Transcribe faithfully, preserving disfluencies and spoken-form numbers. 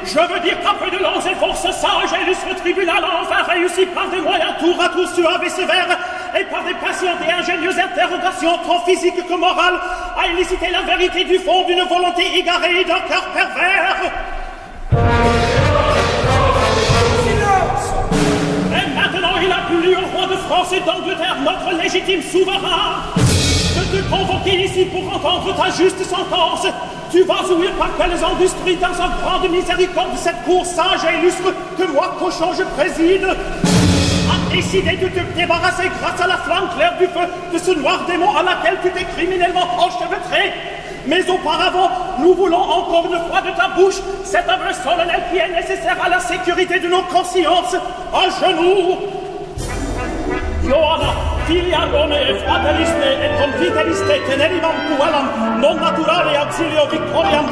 Je veux dire qu'après de longues efforts, ce sage et illustre tribunal a enfin réussi par des moyens tour à tour suaves et sévères et par des patientes et ingénieuses interrogations tant physiques que morales à éliciter la vérité du fond d'une volonté égarée et d'un cœur pervers. Et maintenant, il a plu au roi de France et d'Angleterre, notre légitime souverain, de te convoquer ici pour entendre ta juste sentence. Tu vas ouïr par quelles industries dans sa grande miséricorde cette cour sage et illustre que moi, cochon, je préside, a décidé de te débarrasser grâce à la flamme claire du feu de ce noir démon à laquelle tu t'es criminellement enchevêtré. Mais auparavant, nous voulons encore une fois de ta bouche cet aveu solennel qui est nécessaire à la sécurité de nos consciences. À genoux! Johanna, filia dome e frateliste et confideliste teneribam puellam non naturale auxilio victoriam